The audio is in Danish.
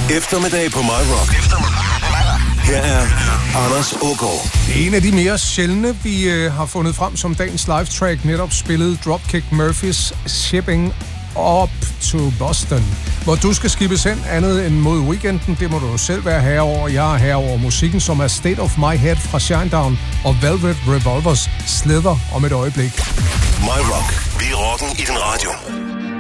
Eftermiddag på My Rock. Her er Anders Aagaard. Det er en af de mere sjældne, vi har fundet frem som dagens live-track, netop spillet Dropkick Murphys Shipping Up to Boston, hvor du skal skibes hen andet end mod weekenden. Det må du jo selv være herre over. Jeg er herre over musikken, som er State of My Head fra Shinedown og Velvet Revolvers Slither om et øjeblik. My Rock. Vi er rocken i din radio.